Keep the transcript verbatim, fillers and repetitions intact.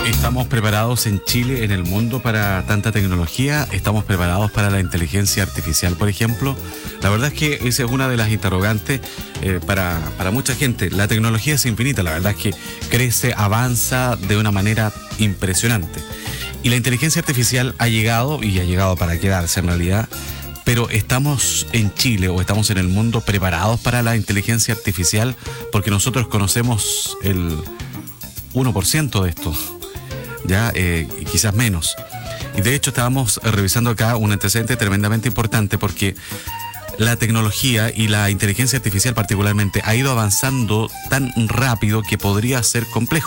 ¿Estamos preparados en Chile, en el mundo, para tanta tecnología? ¿Estamos preparados para la inteligencia artificial, por ejemplo? La verdad es que esa es una de las interrogantes eh, para, para mucha gente. La tecnología es infinita, la verdad es que crece, avanza de una manera impresionante. Y la inteligencia artificial ha llegado, y ha llegado para quedarse en realidad, pero ¿estamos en Chile o estamos en el mundo preparados para la inteligencia artificial? Porque nosotros conocemos el uno por ciento de esto, ya eh, quizás menos. Y de hecho estábamos revisando acá un antecedente tremendamente importante, porque la tecnología y la inteligencia artificial particularmente ha ido avanzando tan rápido que podría ser complejo.